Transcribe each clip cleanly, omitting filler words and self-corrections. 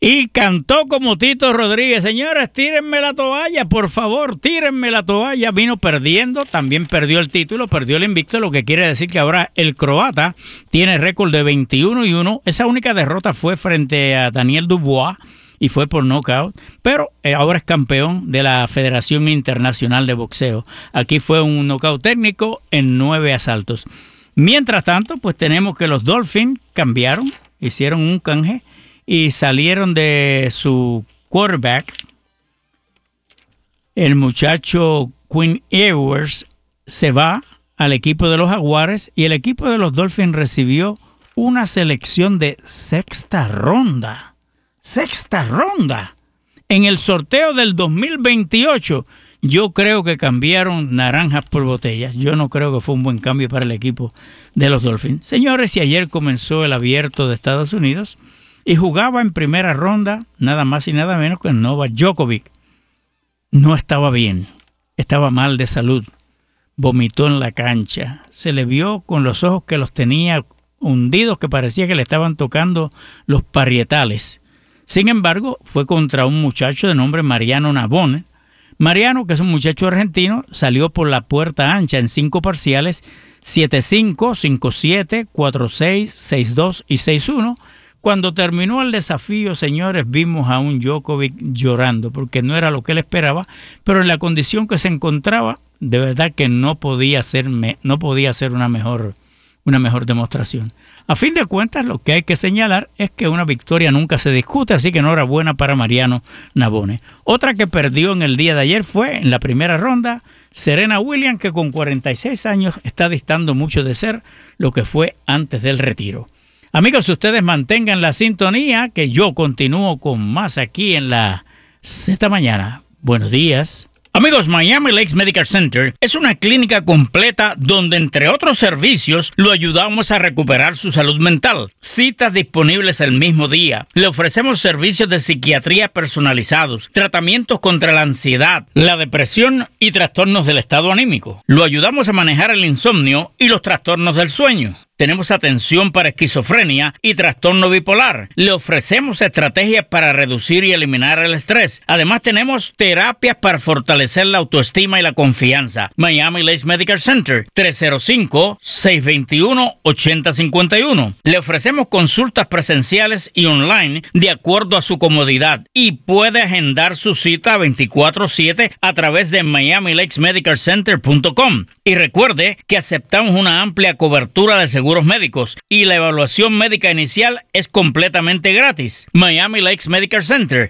Y cantó como Tito Rodríguez. Señores, tírenme la toalla, por favor, tírenme la toalla. Vino perdiendo, también perdió el título, perdió el invicto, lo que quiere decir que ahora el croata tiene récord de 21-1. Esa única derrota fue frente a Daniel Dubois y fue por nocaut, pero ahora es campeón de la Federación Internacional de Boxeo. Aquí fue un nocaut técnico en 9 asaltos. Mientras tanto, pues tenemos que los Dolphins cambiaron, hicieron un canje y salieron de su quarterback. El muchacho Quinn Ewers se va al equipo de los Jaguares y el equipo de los Dolphins recibió una selección de sexta ronda. ¡Sexta ronda! En el sorteo del 2028, yo creo que cambiaron naranjas por botellas. Yo no creo que fue un buen cambio para el equipo de los Dolphins. Señores, y ayer comenzó el Abierto de Estados Unidos y jugaba en primera ronda nada más y nada menos que Novak Djokovic. No estaba bien, estaba mal de salud, vomitó en la cancha, se le vio con los ojos que los tenía hundidos, que parecía que le estaban tocando los parietales. Sin embargo, fue contra un muchacho de nombre Mariano Navone. Mariano, que es un muchacho argentino, salió por la puerta ancha en 5 parciales, 7-5, 5-7, 4-6, 6-2 y 6-1. Cuando terminó el desafío, señores, vimos a un Djokovic llorando porque no era lo que él esperaba, pero en la condición que se encontraba, de verdad que no podía hacer una mejor demostración. A fin de cuentas, lo que hay que señalar es que una victoria nunca se discute, así que enhorabuena para Mariano Navone. Otra que perdió en el día de ayer fue, en la primera ronda, Serena Williams, que con 46 años está distando mucho de ser lo que fue antes del retiro. Amigos, ustedes mantengan la sintonía, que yo continúo con más aquí en la Z Mañana. Buenos días. Amigos, Miami Lakes Medical Center es una clínica completa donde, entre otros servicios, lo ayudamos a recuperar su salud mental. Citas disponibles el mismo día. Le ofrecemos servicios de psiquiatría personalizados, tratamientos contra la ansiedad, la depresión y trastornos del estado anímico. Lo ayudamos a manejar el insomnio y los trastornos del sueño. Tenemos atención para esquizofrenia y trastorno bipolar. Le ofrecemos estrategias para reducir y eliminar el estrés. Además, tenemos terapias para fortalecer la autoestima y la confianza. Miami Lakes Medical Center, 305-621-8051. Le ofrecemos consultas presenciales y online de acuerdo a su comodidad y puede agendar su cita 24/7 a través de miamilakesmedicalcenter.com. Y recuerde que aceptamos una amplia cobertura de seguros médicos y la evaluación médica inicial es completamente gratis. Miami Lakes Medical Center,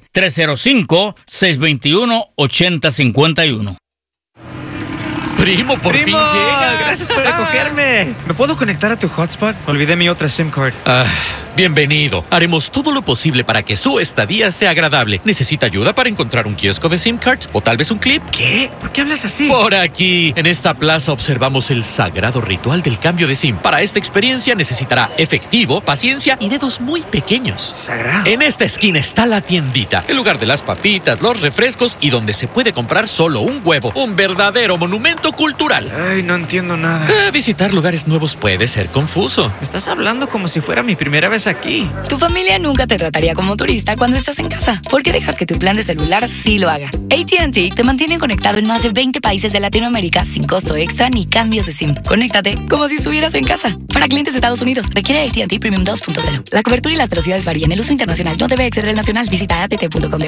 305-621-8051. Primo, por fin llega. Gracias por recogerme. ¿Me puedo conectar a tu hotspot? Olvidé mi otra SIM card. Bienvenido. Haremos todo lo posible para que su estadía sea agradable. ¿Necesita ayuda para encontrar un kiosco de SIM cards? ¿O tal vez un clip? ¿Qué? ¿Por qué hablas así? Por aquí, en esta plaza, observamos el sagrado ritual del cambio de SIM. Para esta experiencia necesitará efectivo, paciencia y dedos muy pequeños. ¿Sagrado? En esta esquina está la tiendita, el lugar de las papitas, los refrescos y donde se puede comprar solo un huevo. Un verdadero monumento cultural. Ay, no entiendo nada. Visitar lugares nuevos puede ser confuso. Me estás hablando como si fuera mi primera vez aquí. Tu familia nunca te trataría como turista cuando estás en casa. ¿Por qué dejas que tu plan de celular sí lo haga? AT&T te mantiene conectado en más de 20 países de Latinoamérica sin costo extra ni cambios de SIM. Conéctate como si estuvieras en casa. Para clientes de Estados Unidos, requiere AT&T Premium 2.0. La cobertura y las velocidades varían. El uso internacional no debe exceder el nacional. Visita att.com.